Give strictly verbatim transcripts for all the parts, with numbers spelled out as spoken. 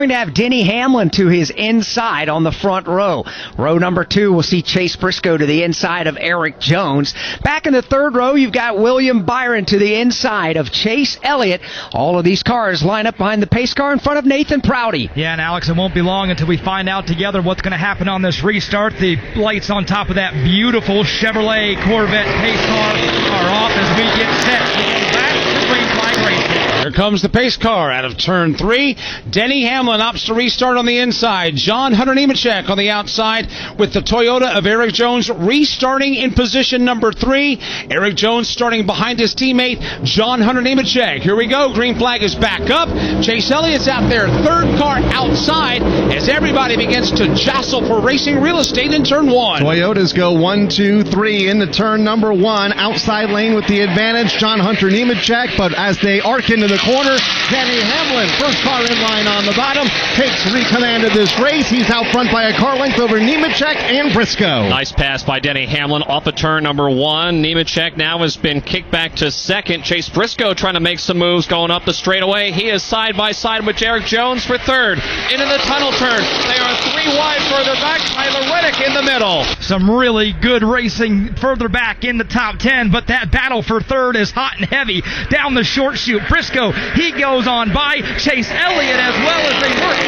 Going to have Denny Hamlin to his inside on the front row. Row number two, we'll see Chase Briscoe to the inside of Erik Jones. Back in the third row, you've got William Byron to the inside of Chase Elliott. All of these cars line up behind the pace car in front of Nathan Prouty. Yeah, and Alex, it won't be long until we find out together what's going to happen on this restart. The lights on top of that beautiful Chevrolet Corvette pace car are off as we get set to go back to green flag racing. Here comes the pace car out of turn three. Denny Hamlin opts to restart on the inside. John Hunter Nemechek on the outside with the Toyota of Erik Jones restarting in position number three. Erik Jones starting behind his teammate, John Hunter Nemechek. Here we go. Green flag is back up. Chase Elliott's out there. Third car outside as everybody begins to jostle for racing real estate in turn one. Toyotas go one, two, three into turn number one. Outside lane with the advantage, John Hunter Nemechek. But as they arc into the corner, Denny Hamlin, first car in line on the bottom, takes recommand of this race. He's out front by a car length over Nemechek and Briscoe. Nice pass by Denny Hamlin off of turn number one. Nemechek now has been kicked back to second. Chase Briscoe trying to make some moves going up the straightaway. He is side by side with Erik Jones for third. Into the tunnel turn. They are three wide further back. Tyler Reddick in the middle. Some really good racing further back in the top ten, but that battle for third is hot and heavy down the short chute. Briscoe, he goes on by Chase Elliott as well as they work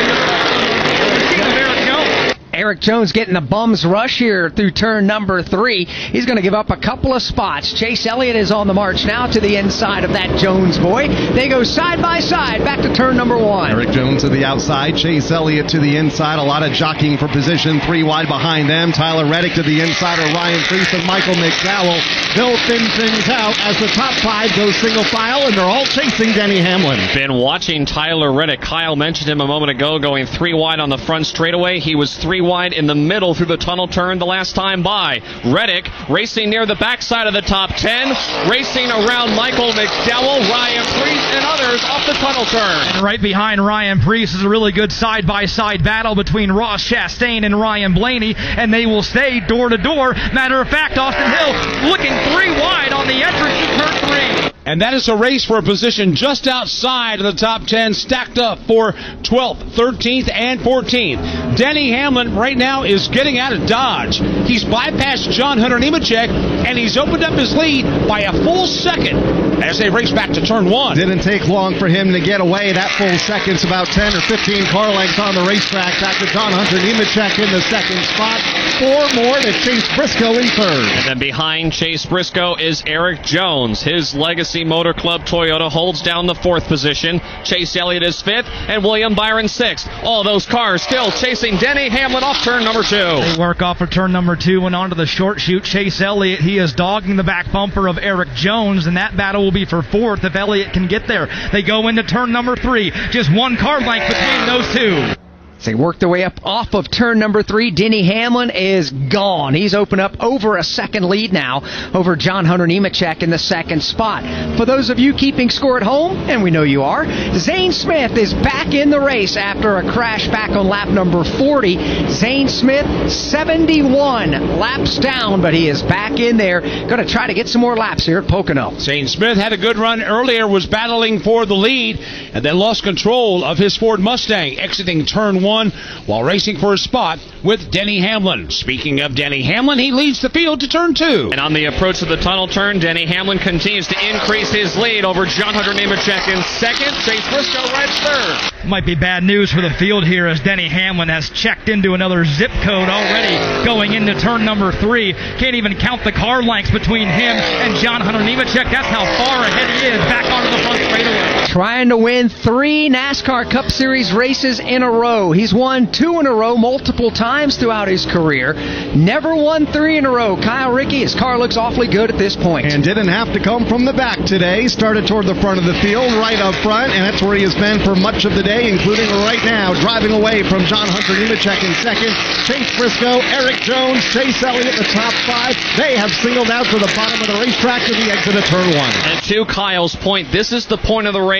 through the team of Erik Jones. Erik Jones getting the bum's rush here through turn number three. He's going to give up a couple of spots. Chase Elliott is on the march now to the inside of that Jones boy. They go side by side back to turn number one. Erik Jones to the outside, Chase Elliott to the inside. A lot of jockeying for position. Three wide behind them. Tyler Reddick to the inside of Ryan Preece and Michael McDowell. They'll thin things out as the top five goes single file, and they're all chasing Denny Hamlin. Been watching Tyler Reddick. Kyle mentioned him a moment ago, going three wide on the front straightaway. He was three wide in the middle through the tunnel turn the last time by. Reddick racing near the backside of the top ten, racing around Michael McDowell, Ryan Preece, and others off the tunnel turn. And right behind Ryan Preece is a really good side-by-side battle between Ross Chastain and Ryan Blaney, and they will stay door to door. Matter of fact, Austin Hill looking three wide on the entrance to turn three. And that is a race for a position just outside of the top ten, stacked up for twelfth, thirteenth, and fourteenth. Denny Hamlin right now is getting out of Dodge. He's bypassed John Hunter Nemechek, and he's opened up his lead by a full second as they race back to turn one. Didn't take long for him to get away. That full second's about ten or fifteen car lengths on the racetrack. Back to John Hunter Nemechek in the second spot. Four more to Chase Briscoe in third. And then behind Chase Briscoe is Erik Jones. His Legacy Motor Club Toyota holds down the fourth position. Chase Elliott is fifth, and William Byron sixth. All those cars still chasing Denny Hamlin off turn number two. They work off of turn number two and onto the short chute. Chase Elliott, he is dogging the back bumper of Erik Jones, and that battle will be for fourth if Elliott can get there. They go into turn number three. Just one car length between those two. As they work their way up off of turn number three, Denny Hamlin is gone. He's opened up over a second lead now over John Hunter Nemechek in the second spot. For those of you keeping score at home, and we know you are, Zane Smith is back in the race after a crash back on lap number forty. Zane Smith, seventy-one laps down, but he is back in there. Going to try to get some more laps here at Pocono. Zane Smith had a good run earlier, was battling for the lead, and then lost control of his Ford Mustang, exiting turn one while racing for a spot with Denny Hamlin. Speaking of Denny Hamlin, he leads the field to turn two. And on the approach of the tunnel turn, Denny Hamlin continues to increase his lead over John Hunter Nemechek in second. Chase Briscoe rides third. Might be bad news for the field here as Denny Hamlin has checked into another zip code already going into turn number three. Can't even count the car lengths between him and John Hunter Nemechek. That's how far ahead he is back onto the front straightaway. Trying to win three NASCAR Cup Series races in a row. He's won two in a row multiple times throughout his career. Never won three in a row. Kyle Rickey, his car looks awfully good at this point. And didn't have to come from the back today. Started toward the front of the field, right up front, and that's where he has been for much of the day, including right now, driving away from John Hunter Nemechek in second. Chase Briscoe, Erik Jones, Chase Elliott, the top five. They have singled out to the bottom of the racetrack to the exit of turn one. And to Kyle's point, this is the point of the race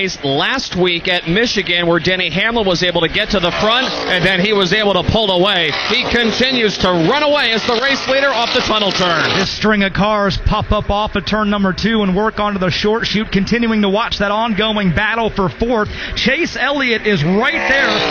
race last week at Michigan where Denny Hamlin was able to get to the front and then he was able to pull away. He continues to run away as the race leader off the tunnel turn. This string of cars pop up off of turn number two and work onto the short chute, continuing to watch that ongoing battle for fourth. Chase Elliott is right there